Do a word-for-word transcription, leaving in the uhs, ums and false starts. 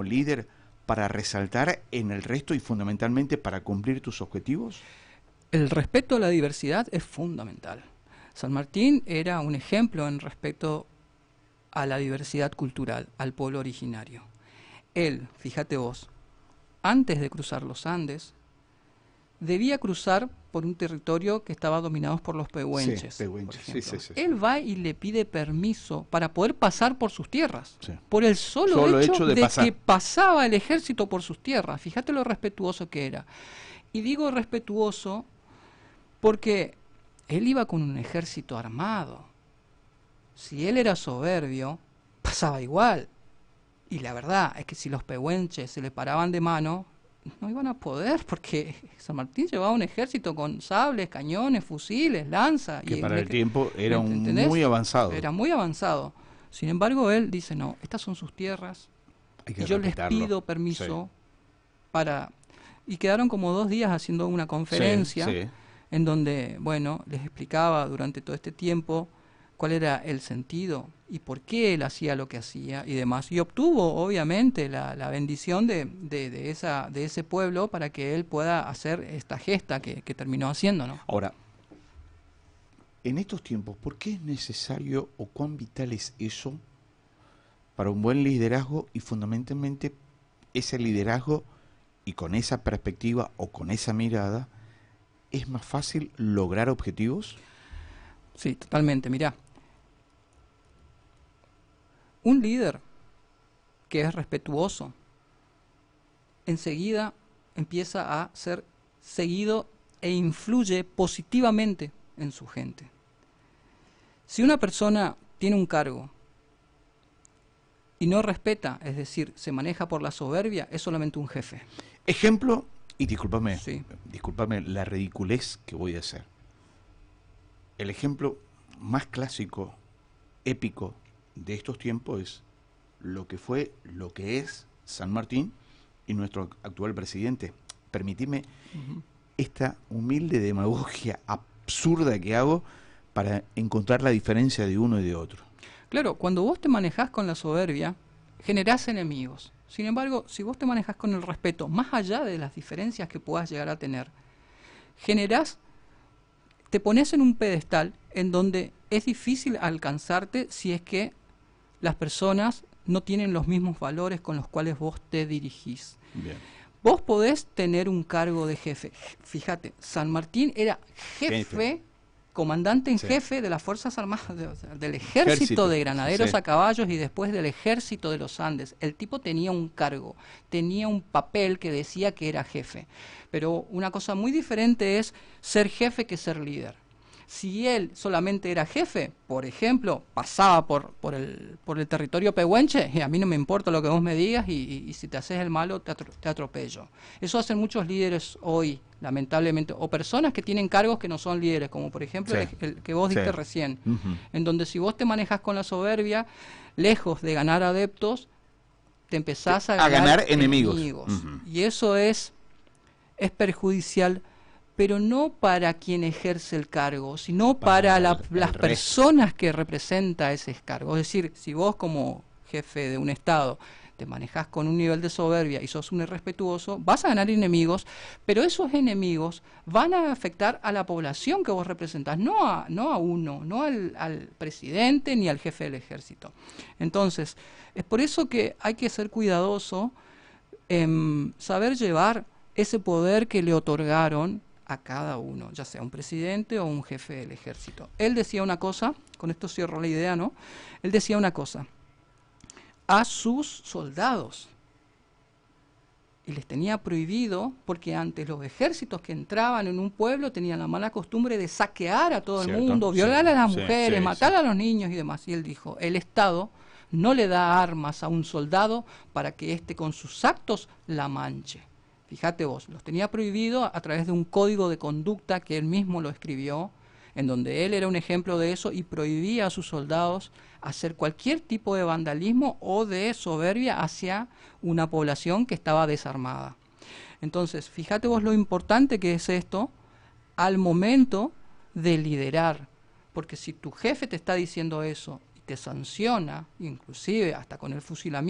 líder para resaltar en el resto y fundamentalmente para cumplir tus objetivos? El respeto a la diversidad es fundamental. San Martín era un ejemplo en respecto a la diversidad cultural, al pueblo originario. Él, fíjate vos, antes de cruzar los Andes, debía cruzar por un territorio que estaba dominado por los pehuenches. Sí, pehuenches. Por ejemplo. Sí, sí, sí, sí. Él va y le pide permiso para poder pasar por sus tierras, Sí. por el solo, Solo hecho, hecho de de pasar. que pasaba el ejército por sus tierras. Fíjate lo respetuoso que era. Y digo respetuoso porque él iba con un ejército armado. Si él era soberbio, pasaba igual. Y la verdad es que si los pehuenches se le paraban de mano, no iban a poder, porque San Martín llevaba un ejército con sables, cañones, fusiles, lanzas. Que y para el tiempo era un ¿entendés? muy avanzado. Era muy avanzado. Sin embargo, él dice, no, estas son sus tierras, Hay que y yo les respetarlo. pido permiso Sí. para... Y quedaron como dos días haciendo una conferencia, Sí, sí. en donde, bueno, les explicaba durante todo este tiempo cuál era el sentido y por qué él hacía lo que hacía y demás. Y obtuvo, obviamente, la, la bendición de, de, de, esa, de ese pueblo para que él pueda hacer esta gesta que, que terminó haciendo, ¿no? Ahora, en estos tiempos, ¿por qué es necesario o cuán vital es eso para un buen liderazgo y fundamentalmente ese liderazgo y con esa perspectiva o con esa mirada es más fácil lograr objetivos? Sí, totalmente. Mirá, un líder que es respetuoso, enseguida empieza a ser seguido e influye positivamente en su gente. Si una persona tiene un cargo y no respeta, es decir, se maneja por la soberbia, es solamente un jefe. Ejemplo, y discúlpame, Sí. discúlpame la ridiculez que voy a hacer. El ejemplo más clásico, épico de estos tiempos es lo que fue, lo que es San Martín y nuestro actual presidente. Permitime uh-huh. esta humilde demagogia absurda que hago para encontrar la diferencia de uno y de otro. Claro, cuando vos te manejás con la soberbia, generás enemigos. Sin embargo, si vos te manejás con el respeto, más allá de las diferencias que puedas llegar a tener, generás, te pones en un pedestal en donde es difícil alcanzarte si es que las personas no tienen los mismos valores con los cuales vos te dirigís. Bien. Vos podés tener un cargo de jefe. Fíjate, San Martín era jefe, jefe. comandante en sí. jefe de las Fuerzas Armadas, de, del ejército, ejército de granaderos sí. a caballos y después del ejército de los Andes. El tipo tenía un cargo, tenía un papel que decía que era jefe. Pero una cosa muy diferente es ser jefe que ser líder. Si él solamente era jefe, por ejemplo, pasaba por, por, el, por el territorio pehuenche, y a mí no me importa lo que vos me digas, y, y, y si te haces el malo, te, atro, te atropello. Eso hacen muchos líderes hoy, lamentablemente, o personas que tienen cargos que no son líderes, como por ejemplo sí. el, el que vos diste sí. recién, uh-huh. en donde si vos te manejas con la soberbia, lejos de ganar adeptos, te empezás a, a ganar, ganar enemigos. enemigos. Uh-huh. Y eso es, es perjudicial, pero no para quien ejerce el cargo, sino para, para la, el, las el personas que representa ese cargo. Es decir, si vos como jefe de un Estado te manejás con un nivel de soberbia y sos un irrespetuoso, vas a ganar enemigos, pero esos enemigos van a afectar a la población que vos representás, no a, no a uno, no al, al presidente ni al jefe del ejército. Entonces, es por eso que hay que ser cuidadoso en saber llevar ese poder que le otorgaron a cada uno, ya sea un presidente o un jefe del ejército. Él decía una cosa, con esto cierro la idea, ¿no? Él decía una cosa, a sus soldados, y les tenía prohibido, porque antes los ejércitos que entraban en un pueblo tenían la mala costumbre de saquear a todo ¿cierto? El mundo, violar sí, a las mujeres, sí, sí, matar sí. a los niños y demás. Y él dijo, el Estado no le da armas a un soldado para que éste con sus actos la manche. Fíjate vos, los tenía prohibido a través de un código de conducta que él mismo lo escribió, en donde él era un ejemplo de eso y prohibía a sus soldados hacer cualquier tipo de vandalismo o de soberbia hacia una población que estaba desarmada. Entonces, fíjate vos lo importante que es esto al momento de liderar, porque si tu jefe te está diciendo eso y te sanciona, inclusive hasta con el fusilamiento,